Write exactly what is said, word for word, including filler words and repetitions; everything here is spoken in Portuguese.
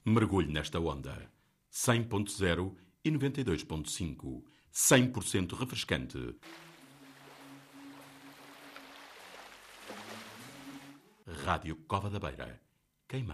Mergulhe nesta onda. cem ponto zero e noventa e dois ponto cinco. cem por cento refrescante. Rádio Cova da Beira.